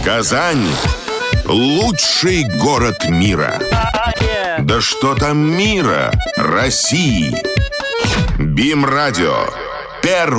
Казань – лучший город мира. Да что там мира, России. БИМ Радио.